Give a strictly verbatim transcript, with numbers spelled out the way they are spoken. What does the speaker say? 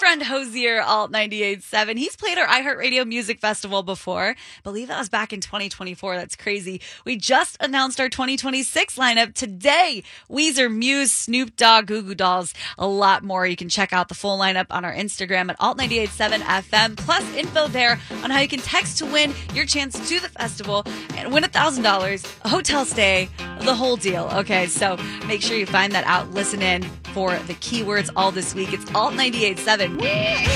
friend Hosier, Alt ninety-eight point seven. He's played our iHeartRadio Music Festival before. I believe that was back in twenty twenty-four. That's crazy. We just announced our twenty twenty-six lineup today. Weezer, Muse, Snoop Dogg, Goo Goo Dolls, a lot more. You can check out the full lineup on our Instagram at Alt ninety-eight point seven F M, plus info there on how you can text to win your chance to the festival and win one thousand dollars, a hotel stay, the whole deal. Okay, so make sure you find that out. Listen in for the keywords all this week. It's Alt ninety-eight point seven.